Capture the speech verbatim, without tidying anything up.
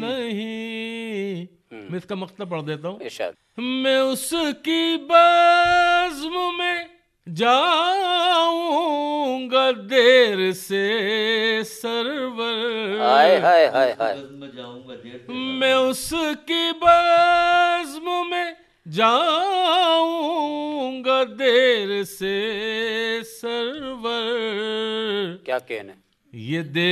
नहीं। मैं इसका मकसद पढ़ देता हूँ। इरशाद। मैं उसकी बज़्म में जाऊंगा देर से सरवर। हाय हाय हाय हाय। मैं उसकी बज़्म में जाऊंगा देर से सरवर। क्या कहने। ये दे